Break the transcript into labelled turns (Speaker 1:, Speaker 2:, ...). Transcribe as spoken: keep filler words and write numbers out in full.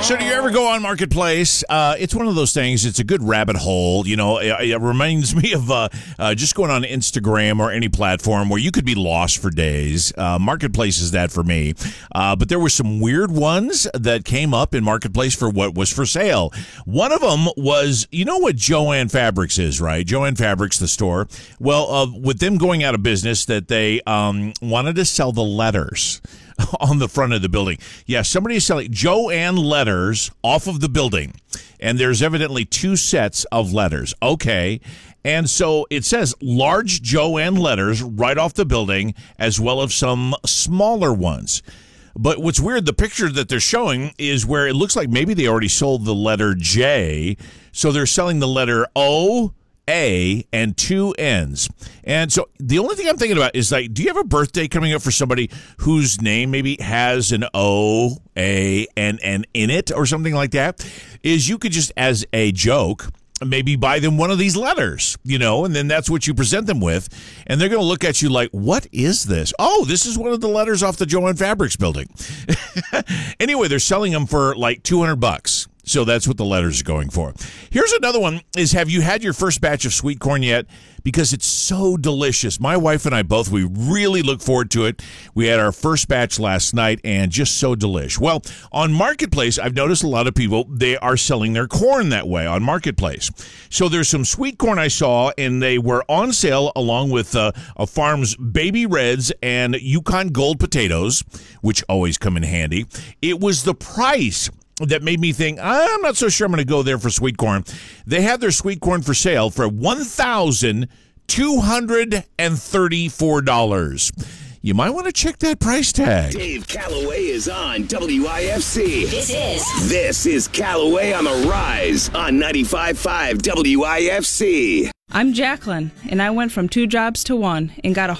Speaker 1: So do you ever go on Marketplace? Uh, it's one of those things. It's a good rabbit hole. You know, it, it reminds me of uh, uh, just going on Instagram or any platform where you could be lost for days. Uh, Marketplace is that for me. Uh, but there were some weird ones that came up in Marketplace for what was for sale. One of them was, you know what Jo-Ann Fabrics is, right? Jo-Ann Fabrics, the store. Well, uh, with them going out of business, that they um, wanted to sell the letters on the front of the building. Yeah, somebody is selling Jo-Ann letters off of the building, and there's evidently two sets of letters. Okay, and so it says large Jo-Ann letters right off the building, as well as some smaller ones. But what's weird, the picture that they're showing is where it looks like maybe they already sold the letter J, so they're selling the letter O, A, and two N's. And so the only thing I'm thinking about is, like, do you have a birthday coming up for somebody whose name maybe has an O, A, and N in it or something like that? Is you could just, as a joke, maybe buy them one of these letters, you know, and then that's what you present them with. And they're going to look at you like, what is this? Oh, this is one of the letters off the Jo-Ann Fabrics building. Anyway, they're selling them for like two hundred bucks. So that's what the letters are going for. Here's another one is, have you had your first batch of sweet corn yet? Because it's so delicious. My wife and I both, we really look forward to it. We had our first batch last night and just so delish. Well, on Marketplace, I've noticed a lot of people, they are selling their corn that way on Marketplace. So there's some sweet corn I saw, and they were on sale along with uh, a farm's Baby Reds and Yukon Gold potatoes, which always come in handy. It was the price that made me think, I'm not so sure I'm going to go there for sweet corn. They had their sweet corn for sale for one thousand two hundred thirty-four dollars. You might want to check that price tag.
Speaker 2: Dave Calloway is on W I F C.
Speaker 3: This is.
Speaker 2: This is Calloway on the Rise on ninety-five point five W I F C.
Speaker 4: I'm Jacqueline, and I went from two jobs to one and got a